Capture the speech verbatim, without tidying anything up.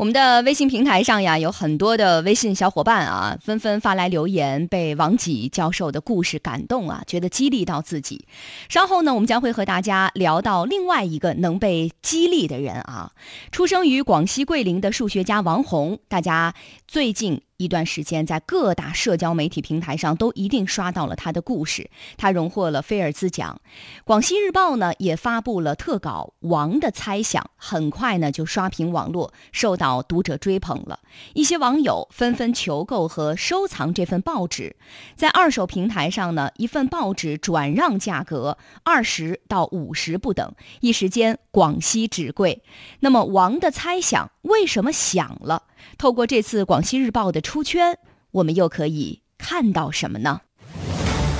我们的微信平台上呀，有很多的微信小伙伴啊，纷纷发来留言，被王吉教授的故事感动啊，觉得激励到自己。稍后呢，我们将会和大家聊到另外一个能被激励的人啊，出生于广西桂林的数学家王洪，大家最近一段时间在各大社交媒体平台上都一定刷到了他的故事，他荣获了菲尔兹奖。广西日报呢也发布了特稿《王的猜想》，很快呢就刷屏网络，受到读者追捧了。一些网友纷纷求购和收藏这份报纸，在二手平台上呢，一份报纸转让价格二十到五十不等，一时间广西纸贵。那么《王的猜想》为什么响了？透过这次广西日报的出圈，我们又可以看到什么呢？